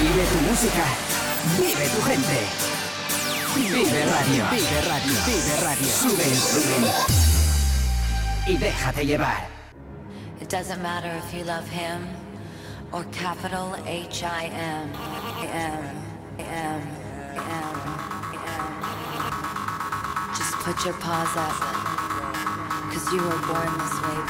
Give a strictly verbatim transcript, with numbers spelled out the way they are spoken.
Vive tu música. Vive tu gente. Vive Radio. Vive Radio. Vive Radio. Sube el volumen. Y déjate llevar. It doesn't matter if you love him or capital H I M. M. M. M. M. Just put your paws up. Cause you were born this way.